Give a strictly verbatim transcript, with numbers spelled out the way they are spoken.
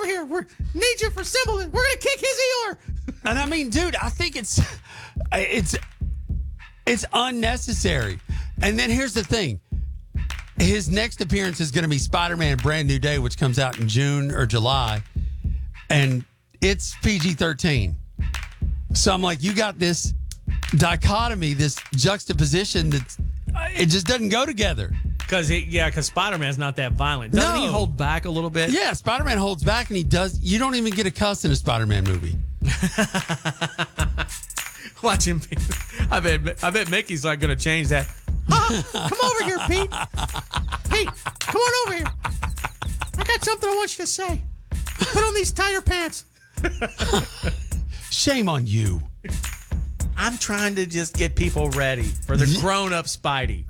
over here. We need you for symbolism. We're gonna kick his Eeyore. And I mean, dude, I think it's it's it's unnecessary. And then here's the thing. His next appearance is going to be Spider-Man Brand New Day, which comes out in June or July. And it's P G thirteen. So I'm like, you got this dichotomy, this juxtaposition that it just doesn't go together. Because yeah, because Spider-Man's not that violent. Doesn't No. he hold back a little bit? Yeah, Spider-Man holds back and he does. You don't even get a cuss in a Spider-Man movie. Watch him. I bet. I bet Mickey's like going to change that. Huh? Come over here, Pete. Pete, come on over here. I got something I want you to say. Put on these tighter pants. Shame on you. I'm trying to just get people ready for the grown-up Spidey.